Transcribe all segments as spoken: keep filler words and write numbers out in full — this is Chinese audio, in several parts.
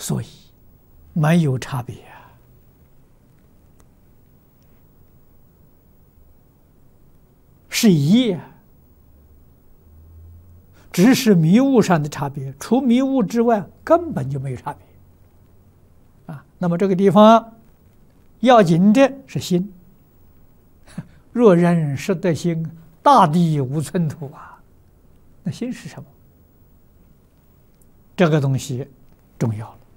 所以没有差别啊，是一啊，只是迷雾上的差别，除迷雾之外根本就没有差别啊。那么这个地方要紧的是心，若人识得心，大地无寸土啊。那心是什么？这个东西重要了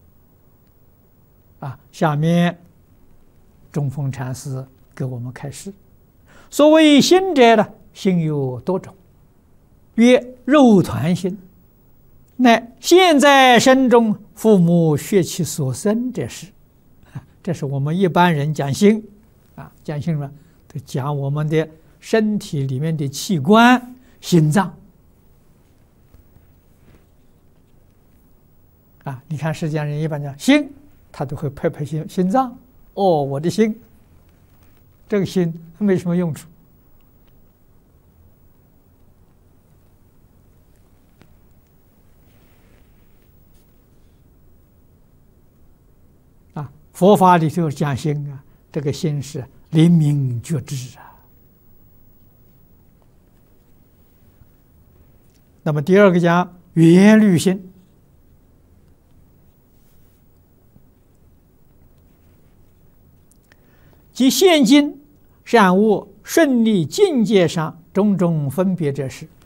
啊！下面中峰禅师给我们开示：所谓心者呢，心有多种，曰肉团心，乃现在身中父母血气所生者是。这是我们一般人讲心啊，讲心呢，就讲我们的身体里面的器官，心脏。啊，你看世间人一般讲心，他都会拍拍心心脏。哦，我的心，这个心没什么用处。啊，佛法里头讲心啊，这个心是灵明觉知啊。那么第二个讲缘虑心。即现今善恶顺利境界上种种分别者是，